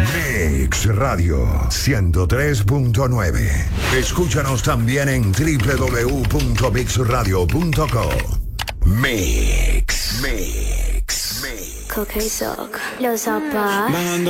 Mix Radio 103.9. Escúchanos también en www.mixradio.co. Mix. Coque y Soc, los zapatos. Bajando